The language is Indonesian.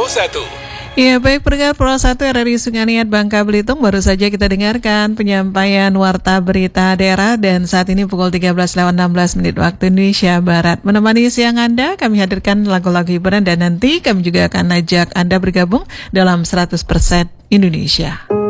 1. Ya, baik pendengar Pro 1 RRI Sunganiat Bangka Belitung, baru saja kita dengarkan penyampaian Warta Berita Daerah dan saat ini pukul 13:16 waktu Indonesia Barat. Menemani siang Anda, kami hadirkan lagu-lagu hiburan dan nanti kami juga akan ajak Anda bergabung dalam 100% Indonesia.